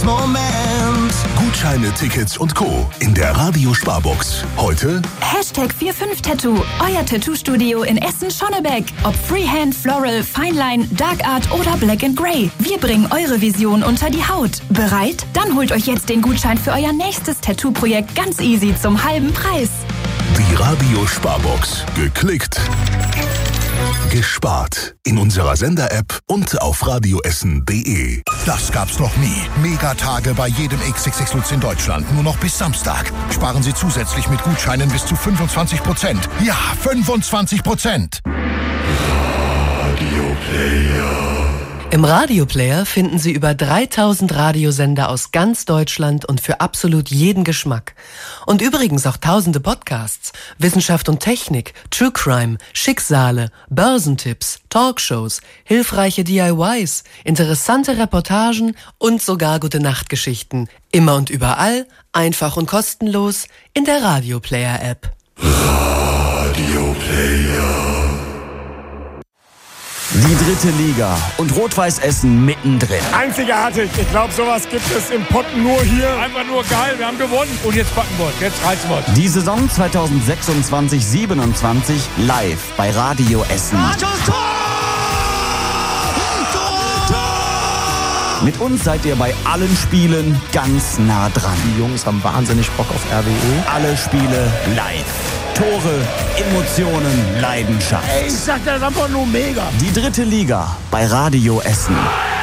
Moment. Gutscheine, Tickets und Co. in der Radio-Sparbox. Heute #45tattoo, euer Tattoo-Studio in Essen-Schonnebeck. Ob Freehand, Floral, Fineline, Dark Art oder Black and Grey. Wir bringen eure Vision unter die Haut. Bereit? Dann holt euch jetzt den Gutschein für euer nächstes Tattoo-Projekt ganz easy zum halben Preis. die Radio-Sparbox. Geklickt, gespart. In unserer Sender-App und auf radioessen.de. Das gab's noch nie. Megatage bei jedem XXX Lutz in Deutschland. Nur noch bis Samstag. Sparen Sie zusätzlich mit Gutscheinen bis zu 25%. Ja, 25%. Im Radioplayer finden Sie über 3000 Radiosender aus ganz Deutschland und für absolut jeden Geschmack. Und übrigens auch tausende Podcasts, Wissenschaft und Technik, True Crime, Schicksale, Börsentipps, Talkshows, hilfreiche DIYs, interessante Reportagen und sogar Gute-Nacht-Geschichten. Immer und überall, einfach und kostenlos in der Radioplayer-App. Die dritte Liga und Rot-Weiß Essen mittendrin. Einzigartig. Ich glaube, sowas gibt es im Pott nur hier. Einfach nur geil. Wir haben gewonnen. Und jetzt packen wir. Jetzt reißen wir. Die Saison 2026/27 live bei Radio Essen. Mit uns seid ihr bei allen Spielen ganz nah dran. Die Jungs haben wahnsinnig Bock auf RWE. Alle Spiele live. Tore, Emotionen, Leidenschaft. Ey, ich sag das einfach nur mega. Die dritte Liga bei Radio Essen.